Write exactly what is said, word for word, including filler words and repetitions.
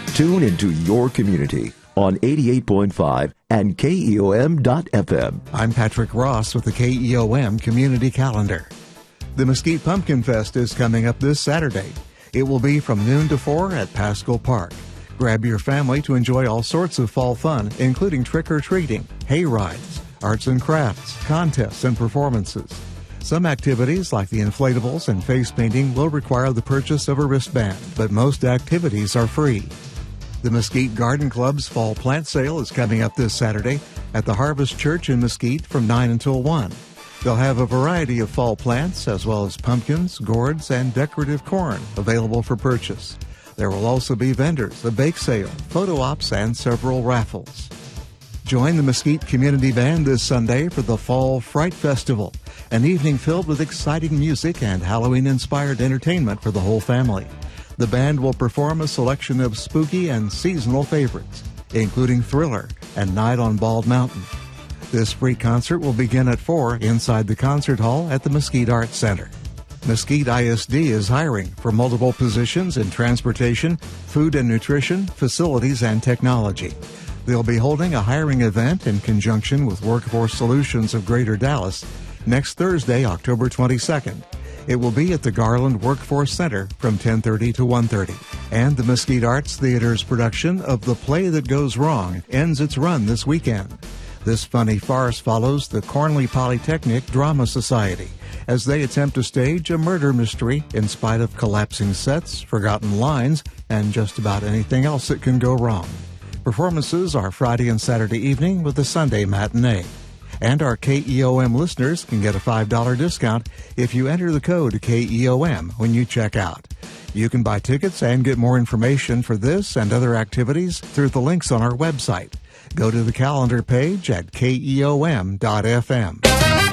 Tune into your community on eighty-eight point five and K E O M dot F M. I'm Patrick Ross with the K E O M Community Calendar. The Mesquite Pumpkin Fest is coming up this Saturday. It will be from noon to four at Pascal Park. Grab your family to enjoy all sorts of fall fun, including trick-or-treating, hay rides, arts and crafts, contests, and performances. Some activities, like the inflatables and face painting, will require the purchase of a wristband, but most activities are free. The Mesquite Garden Club's Fall Plant Sale is coming up this Saturday at the Harvest Church in Mesquite from nine until one. They'll have a variety of fall plants, as well as pumpkins, gourds, and decorative corn available for purchase. There will also be vendors, a bake sale, photo ops, and several raffles. Join the Mesquite Community Band this Sunday for the Fall Fright Festival, an evening filled with exciting music and Halloween-inspired entertainment for the whole family. The band will perform a selection of spooky and seasonal favorites, including Thriller and Night on Bald Mountain. This free concert will begin at four inside the concert hall at the Mesquite Arts Center. Mesquite I S D is hiring for multiple positions in transportation, food and nutrition, facilities, and technology. They'll be holding a hiring event in conjunction with Workforce Solutions of Greater Dallas next Thursday, October twenty-second. It will be at the Garland Workforce Center from ten thirty to one thirty. And the Mesquite Arts Theater's production of The Play That Goes Wrong ends its run this weekend. This funny farce follows the Cornley Polytechnic Drama Society as they attempt to stage a murder mystery in spite of collapsing sets, forgotten lines, and just about anything else that can go wrong. Performances are Friday and Saturday evening with a Sunday matinee. And our K E O M listeners can get a five dollars discount if you enter the code K E O M when you check out. You can buy tickets and get more information for this and other activities through the links on our website. Go to the calendar page at K E O M dot F M.